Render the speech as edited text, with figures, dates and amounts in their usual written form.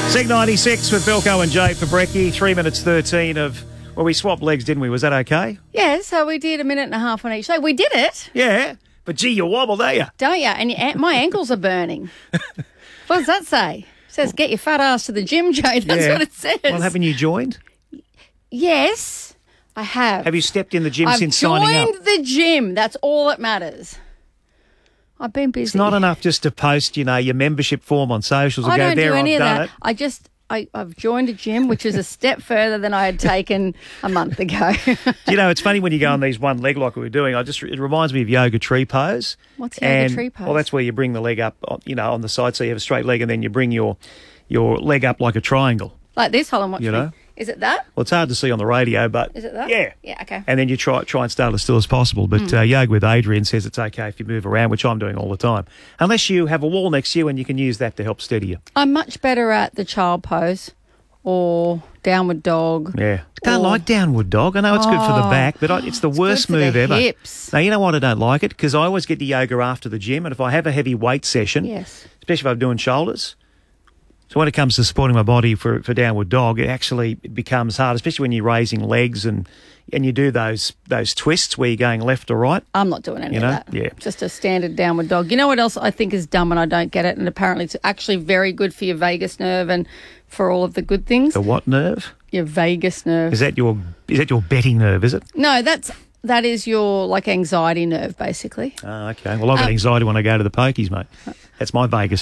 Sig 96 with Bilko and Jay for brekkie. 3 minutes 13 of... Well, we swapped legs, didn't we? Was that okay? Yeah, so we did a minute and a half on each leg. We did it. Yeah. But, gee, you wobble, don't you? Don't you? And my ankles are burning. What does that say? It says, get your fat ass to the gym, Jay. That's what it says. Well, haven't you joined? Yes, I have. Have you stepped in the gym since signing up? I've joined the gym. That's all that matters. I've been busy. It's not enough just to post, your membership form on socials and go, there, I've done it. I've joined a gym, which is a step further than I had taken a month ago. It's funny when you go on these one leg like we were doing. It reminds me of yoga tree pose. What's yoga tree pose? Well, that's where you bring the leg up, on the side, so you have a straight leg, and then you bring your leg up like a triangle. Like this, hold on, watch me. Is it that? Well, it's hard to see on the radio, but... Is it that? Yeah. Yeah, okay. And then you try and start as still as possible. But Yoga with Adrian says it's okay if you move around, which I'm doing all the time. Unless you have a wall next to you and you can use that to help steady you. I'm much better at the child pose or downward dog. Yeah. I don't like downward dog. I know it's good for the back, but it's the worst move ever. Hips. Now, you know what? I don't like it because I always get to yoga after the gym, and if I have a heavy weight session, especially if I'm doing shoulders... So when it comes to supporting my body for downward dog, it becomes hard, especially when you're raising legs and you do those twists where you're going left or right. I'm not doing any of that. Yeah. Just a standard downward dog. You know what else I think is dumb and I don't get it? And apparently it's actually very good for your vagus nerve and for all of the good things. The what nerve? Your vagus nerve. Is that your betting nerve, is it? No, that is your anxiety nerve, basically. Oh, okay. Well, I've got anxiety when I go to the pokies, mate. That's my vagus